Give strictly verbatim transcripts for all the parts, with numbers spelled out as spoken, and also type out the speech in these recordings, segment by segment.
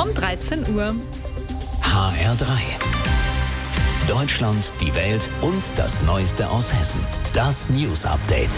um dreizehn Uhr. H R drei. Deutschland, die Welt und das Neueste aus Hessen. Das News Update.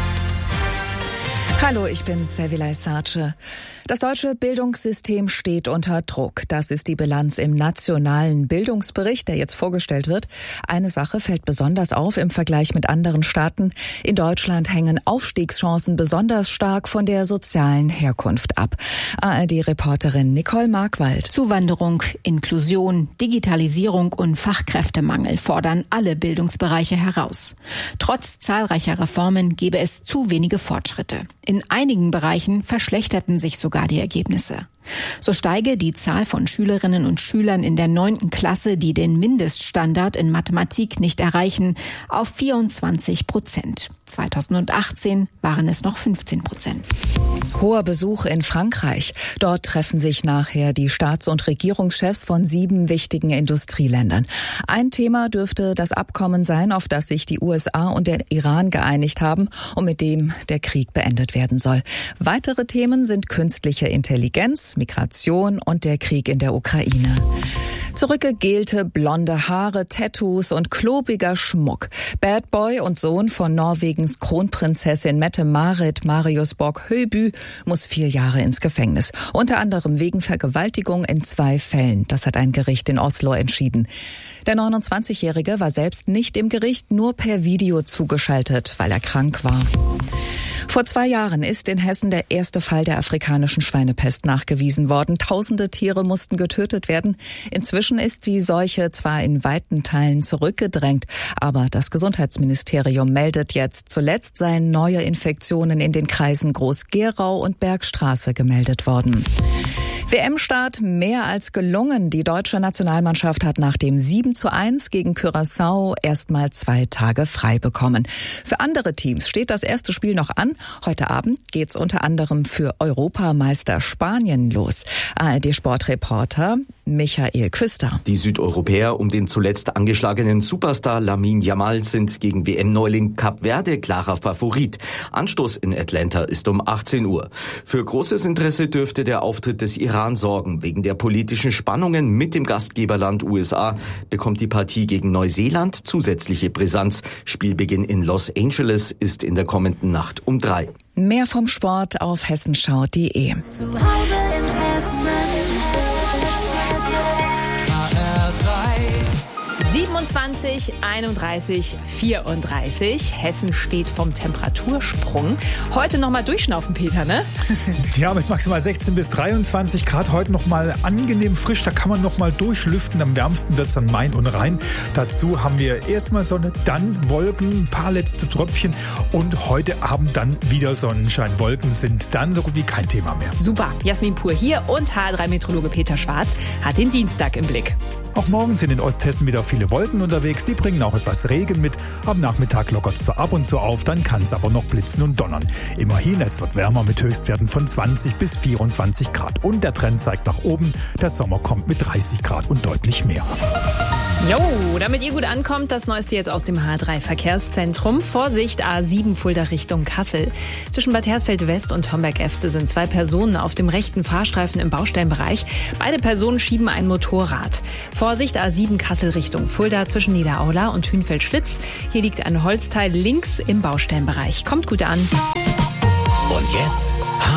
Hallo, ich bin Servilay Sarce. Das deutsche Bildungssystem steht unter Druck. Das ist die Bilanz im nationalen Bildungsbericht, der jetzt vorgestellt wird. Eine Sache fällt besonders auf im Vergleich mit anderen Staaten. In Deutschland hängen Aufstiegschancen besonders stark von der sozialen Herkunft ab. A R D-Reporterin Nicole Markwald. Zuwanderung, Inklusion, Digitalisierung und Fachkräftemangel fordern alle Bildungsbereiche heraus. Trotz zahlreicher Reformen gebe es zu wenige Fortschritte. In einigen Bereichen verschlechterten sich sogar die Ergebnisse. So steige die Zahl von Schülerinnen und Schülern in der neunten Klasse, die den Mindeststandard in Mathematik nicht erreichen, auf vierundzwanzig Prozent. zweitausendachtzehn waren es noch fünfzehn Prozent. Hoher Besuch in Frankreich. Dort treffen sich nachher die Staats- und Regierungschefs von sieben wichtigen Industrieländern. Ein Thema dürfte das Abkommen sein, auf das sich die U S A und der Iran geeinigt haben und mit dem der Krieg beendet werden soll. Weitere Themen sind künstliche Intelligenz, Migration und der Krieg in der Ukraine. Zurückgegelte blonde Haare, Tattoos und klobiger Schmuck. Bad Boy und Sohn von Norwegens Kronprinzessin Mette-Marit, Marius Borg-Høiby, muss vier Jahre ins Gefängnis. Unter anderem wegen Vergewaltigung in zwei Fällen. Das hat ein Gericht in Oslo entschieden. Der neunundzwanzigjährige war selbst nicht im Gericht, nur per Video zugeschaltet, weil er krank war. Vor zwei Jahren ist in Hessen der erste Fall der afrikanischen Schweinepest nachgewiesen worden. Tausende Tiere mussten getötet werden. Inzwischen ist die Seuche zwar in weiten Teilen zurückgedrängt, aber das Gesundheitsministerium meldet jetzt, zuletzt seien neue Infektionen in den Kreisen Groß-Gerau und Bergstraße gemeldet worden. W M-Start mehr als gelungen. Die deutsche Nationalmannschaft hat nach dem sieben zu eins gegen Curaçao erstmal zwei Tage frei bekommen. Für andere Teams steht das erste Spiel noch an. Heute Abend geht's unter anderem für Europameister Spanien los. A R D-Sportreporter Michael Küster. Die Südeuropäer um den zuletzt angeschlagenen Superstar Lamine Yamal sind gegen W M-Neuling Kap Verde klarer Favorit. Anstoß in Atlanta ist um achtzehn Uhr. Für großes Interesse dürfte der Auftritt des Iran sorgen. Wegen der politischen Spannungen mit dem Gastgeberland U S A bekommt die Partie gegen Neuseeland zusätzliche Brisanz. Spielbeginn in Los Angeles ist in der kommenden Nacht um drei. Mehr vom Sport auf hessenschau punkt de. Zu Hause in Hessen. siebenundzwanzig, einunddreißig, vierunddreißig. Hessen steht vom Temperatursprung. Heute nochmal durchschnaufen, Peter, ne? Ja, mit maximal sechzehn bis dreiundzwanzig Grad. Heute nochmal angenehm frisch. Da kann man nochmal durchlüften. Am wärmsten wird es an Main und Rhein. Dazu haben wir erstmal Sonne, dann Wolken, ein paar letzte Tröpfchen. Und heute Abend dann wieder Sonnenschein. Wolken sind dann so gut wie kein Thema mehr. Super. Jasmin Pur hier und H R drei-Meteorologe Peter Schwarz hat den Dienstag im Blick. Auch morgen sind in Osthessen wieder viele Wolken unterwegs. Die bringen auch etwas Regen mit. Am Nachmittag lockert es zwar ab und zu auf, dann kann es aber noch blitzen und donnern. Immerhin, es wird wärmer mit Höchstwerten von zwanzig bis vierundzwanzig Grad. Und der Trend zeigt nach oben. Der Sommer kommt mit dreißig Grad und deutlich mehr. Jo, damit ihr gut ankommt, das Neueste jetzt aus dem H drei Verkehrszentrum. Vorsicht, A sieben Fulda Richtung Kassel. Zwischen Bad Hersfeld West und Homberg-Efze sind zwei Personen auf dem rechten Fahrstreifen im Baustellenbereich. Beide Personen schieben ein Motorrad. Vorsicht, A sieben Kassel Richtung Fulda zwischen Niederaula und Hünfeld-Schlitz. Hier liegt ein Holzteil links im Baustellenbereich. Kommt gut an. Und jetzt